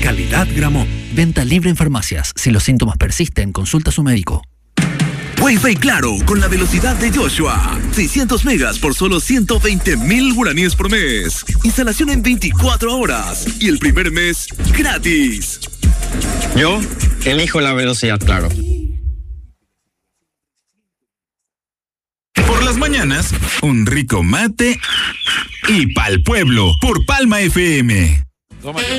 calidad Gramont. Venta libre en farmacias. Si los síntomas persisten, consulta a su médico. Wi-Fi Claro, con la velocidad de Joshua. 600 megas por solo 120,000 guaraníes por mes. Instalación en 24 horas. Y el primer mes, gratis. Yo elijo la velocidad Claro. Por las mañanas, un rico mate y pa'l pueblo por Palma FM.